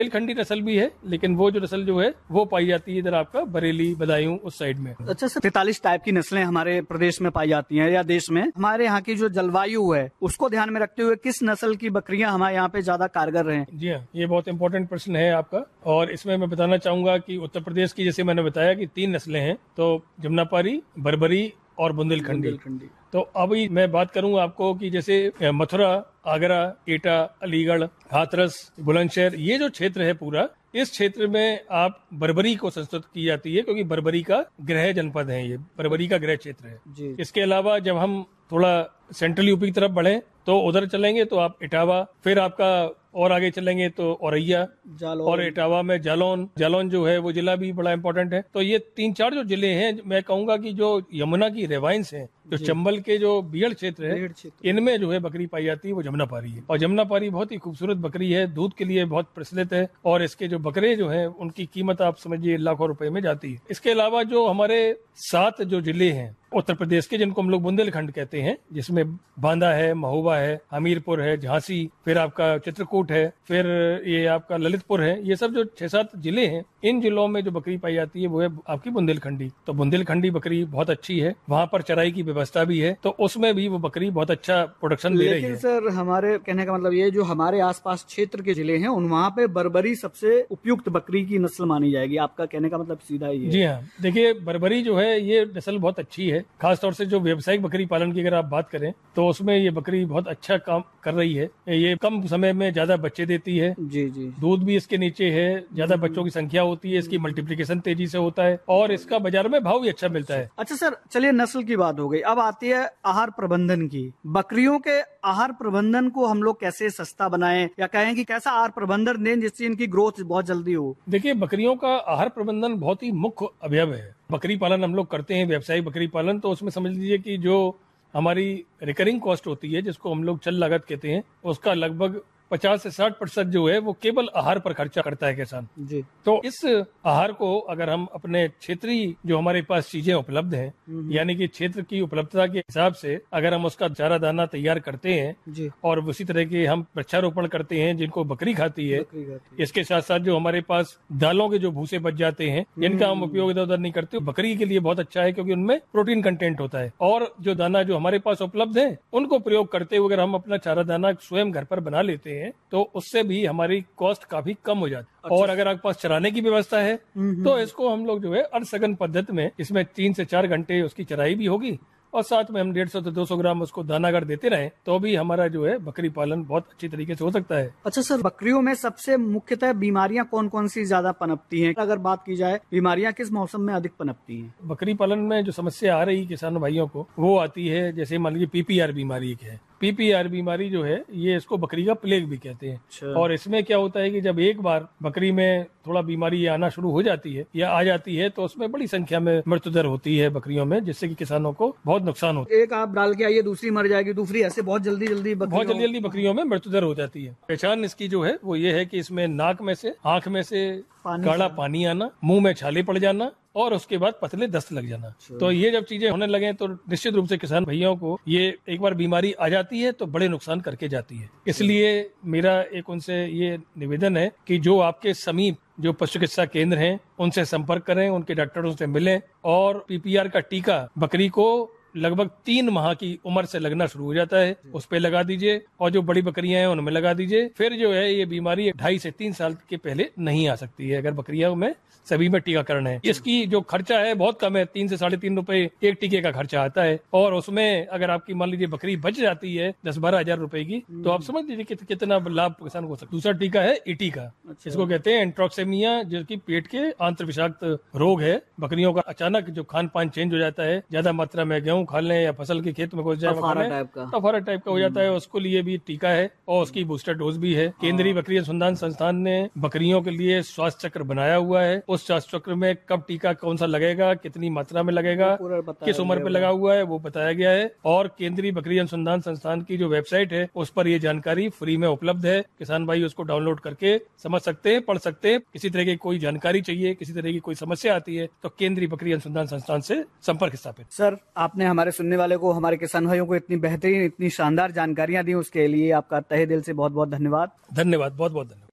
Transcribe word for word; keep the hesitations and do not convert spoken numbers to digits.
बुंदेलखंडी नस्ल भी है, लेकिन वो जो नस्ल जो है वो पाई जाती है इधर आपका बरेली, बदायूं उस साइड में। अच्छा सर, तैंतालीस टाइप की नस्लें हमारे प्रदेश में पाई जाती हैं या देश में। हमारे यहाँ की जो जलवायु है उसको ध्यान में रखते हुए किस नस्ल की बकरियां हमारे यहाँ पे ज्यादा कारगर रहे? जी हाँ, ये बहुत इंपॉर्टेंट प्रश्न है आपका, और इसमें मैं बताना चाहूंगा कि उत्तर प्रदेश की जैसे मैंने बताया कि तीन नस्लें हैं, तो जमुनापारी, बर्बरी और बुंदेलखंडी। तो अभी मैं बात करूंगा आपको कि जैसे मथुरा, आगरा, एटा, अलीगढ़, हाथरस, बुलंदशहर, ये जो क्षेत्र है पूरा, इस क्षेत्र में आप बर्बरी को संस्तुत की जाती है, क्योंकि बर्बरी का गृह जनपद है, ये बर्बरी का गृह क्षेत्र है जी। इसके अलावा जब हम थोड़ा सेंट्रल यूपी की तरफ बढ़े तो उधर चलेंगे तो आप इटावा, फिर आपका और आगे चलेंगे तो औरैया, और इटावा में जालौन। जालौन जो है वो जिला भी बड़ा इंपॉर्टेंट है। तो ये तीन चार जो जिले हैं, मैं कहूंगा कि जो यमुना की रेवाइंस है, जो चंबल के जो बीहड़ क्षेत्र है, इनमें जो है बकरी पाई जाती है वो जमुनापारी है। और जमुनापारी बहुत ही खूबसूरत बकरी है, दूध के लिए बहुत प्रचलित है, और इसके जो बकरे जो है उनकी कीमत आप समझिए लाखों रुपए में जाती है। इसके अलावा जो हमारे सात जो जिले हैं उत्तर प्रदेश के, जिनको हम लोग बुंदेलखंड कहते हैं, जिसमें बांदा है, महोबा है, हमीरपुर है, झांसी, फिर आपका चित्रकूट है, फिर ये आपका ललितपुर है, ये सब जो छह सात जिले हैं, इन जिलों में जो बकरी पाई जाती है वो है आपकी बुंदेलखंडी। तो बुंदेलखंडी बकरी बहुत अच्छी है, वहाँ पर चराई की व्यवस्था भी है, तो उसमें भी वो बकरी बहुत अच्छा प्रोडक्शन दे रही है। लेकिन सर, हमारे कहने का मतलब ये जो हमारे आसपास क्षेत्र के जिले हैं उन वहाँ पे बर्बरी सबसे उपयुक्त बकरी की नस्ल मानी जाएगी, आपका कहने का मतलब सीधा ही है? जी हाँ, देखिए बर्बरी जो है ये नस्ल बहुत अच्छी है, खासतौर से जो व्यावसायिक बकरी पालन की अगर आप बात करें तो उसमें ये बकरी बहुत अच्छा काम कर रही है। ये कम समय में ज्यादा बच्चे देती है जी जी दूध भी इसके नीचे है, ज्यादा बच्चों की संख्या होती है, इसकी मल्टीप्लिकेशन तेजी से होता है, और इसका बाजार में भाव भी अच्छा मिलता है। अच्छा सर, चलिए नस्ल की बात हो गई, अब आती है आहार प्रबंधन की। बकरियों के आहार प्रबंधन को हम लोग कैसे सस्ता बनाएं, या कहें कि कैसा आहार प्रबंधन दें जिससे इनकी ग्रोथ बहुत जल्दी हो? देखिए, बकरियों का आहार प्रबंधन बहुत ही मुख्य अवयव है। बकरी पालन हम लोग करते हैं, व्यवसायिक बकरी पालन, तो उसमें समझ लीजिए कि जो हमारी रिकरिंग कॉस्ट होती है, जिसको हम लोग चल लागत कहते हैं, उसका लगभग पचास से साठ प्रतिशत जो है वो केवल आहार पर खर्चा करता है किसान जी। तो इस आहार को अगर हम अपने क्षेत्रीय जो हमारे पास चीजें उपलब्ध हैं, यानी कि क्षेत्र की उपलब्धता के हिसाब से अगर हम उसका चारा दाना तैयार करते हैं जी, और उसी तरह के हम वृक्षारोपण करते हैं जिनको बकरी खाती है, बकरी खाती है। इसके साथ साथ जो हमारे पास दालों के जो भूसे बच जाते हैं, जिनका हम उपयोग इधर उधर नहीं करते, बकरी के लिए बहुत अच्छा है, क्योंकि उनमें प्रोटीन कंटेंट होता है। और जो दाना जो हमारे पास उपलब्ध है उनको प्रयोग करते हुए अगर हम अपना चारा दाना स्वयं घर पर बना लेते हैं तो उससे भी हमारी कॉस्ट काफी कम हो जाती है। अच्छा। और अगर आपके पास चराने की व्यवस्था है तो इसको हम लोग जो है अर्धसघन पद्धति में, इसमें तीन से चार घंटे उसकी चराई भी होगी, और साथ में हम डेढ़ सौ से दो सौ ग्राम उसको दाना अगर देते रहे तो भी हमारा जो है बकरी पालन बहुत अच्छी तरीके से हो सकता है। अच्छा सर, बकरियों में सबसे मुख्यतः बीमारियां कौन कौन सी ज्यादा पनपती हैं? अगर बात की जाए बीमारियां किस मौसम में अधिक पनपती हैं? बकरी पालन में जो समस्या आ रही किसान भाइयों को वो आती है, जैसे मान लीजिए पीपीआर बीमारी है। पीपीआर बीमारी जो है ये इसको बकरी का प्लेग भी कहते हैं। अच्छा। और इसमें क्या होता है कि जब एक बार बकरी में थोड़ा बीमारी आना शुरू हो जाती है या आ जाती है तो उसमें बड़ी संख्या में मृत्यु दर होती है बकरियों में, जिससे कि किसानों को बहुत नुकसान होता है। एक आप डाल के आइए, दूसरी मर जाएगी, दूसरी ऐसे बहुत जल्दी जल्दी बहुत जल्दी जल्दी बकरियों में मृत्यु दर हो जाती है। पहचान इसकी जो है वो ये है कि इसमें नाक में से, आंख में से गाढ़ा पानी आना, मुंह में छाले पड़ जाना, और उसके बाद पतले दस्त लग जाना। तो ये जब चीजें होने लगे तो निश्चित रूप से किसान भैया को ये एक बार बीमारी आ जाती है तो बड़े नुकसान करके जाती है। इसलिए मेरा एक उनसे ये निवेदन है कि जो आपके समीप जो पशु चिकित्सा केंद्र हैं उनसे संपर्क करें, उनके डॉक्टरों से मिलें, और पीपीआर का टीका बकरी को लगभग तीन माह की उम्र से लगना शुरू हो जाता है, उस पे लगा दीजिए, और जो बड़ी बकरियां हैं उनमें लगा दीजिए। फिर जो है ये बीमारी ढाई से तीन साल के पहले नहीं आ सकती है अगर बकरियों में सभी में टीकाकरण है। इसकी जो खर्चा है बहुत कम है, तीन से साढ़े तीन रुपए एक टीके का खर्चा आता है, और उसमें अगर आपकी मान लीजिए बकरी बच जाती है दस बारह हजार रुपए की, तो आप समझ लीजिए कि, कितना लाभ किसान को हो सकता है। दूसरा टीका है ईटी का। अच्छा। इसको कहते हैं एंट्रोक्सेमिया, जो की पेट के आंतर विषाक्त रोग है। बकरियों का अचानक जो खान पान चेंज हो जाता है, ज्यादा मात्रा में गेहूं खा लें या फसल के खेत में घुस जाए, टफारा टाइप का टफारा टाइप का हो जाता है, उसको लिए भी टीका है, और उसकी बूस्टर डोज भी है। केंद्रीय बकरी अनुसंधान संस्थान ने बकरियों के लिए स्वास्थ्य चक्र बनाया हुआ है। उस स्वास्थ्य चक्र में कब टीका कौन सा लगेगा, कितनी मात्रा में लगेगा, किस उम्र पे लगा हुआ है, वो बताया गया है। और केंद्रीय बकरी अनुसंधान संस्थान की जो वेबसाइट है उस पर ये जानकारी फ्री में उपलब्ध है। किसान भाई उसको डाउनलोड करके समझ सकते हैं, पढ़ सकते हैं। किसी तरह की कोई जानकारी चाहिए, किसी तरह की कोई समस्या आती है तो केंद्रीय बकरी अनुसंधान संस्थान से संपर्क स्थापित। सर, आपने हमारे सुनने वाले को, हमारे किसान भाइयों को इतनी बेहतरीन, इतनी शानदार जानकारियां दी, उसके लिए आपका तहे दिल से बहुत बहुत धन्यवाद। धन्यवाद, बहुत बहुत धन्यवाद।